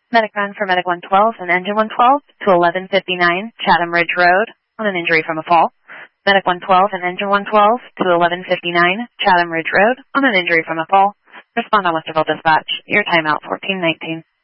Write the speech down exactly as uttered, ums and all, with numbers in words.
Medic run for Medic one twelve and Engine one twelve to eleven fifty-nine Chatham Ridge Road on an injury from a fall. Medic one twelve and Engine one twelve to eleven fifty-nine Chatham Ridge Road on an injury from a fall. Respond on Westerville Dispatch. Your timeout fourteen nineteen.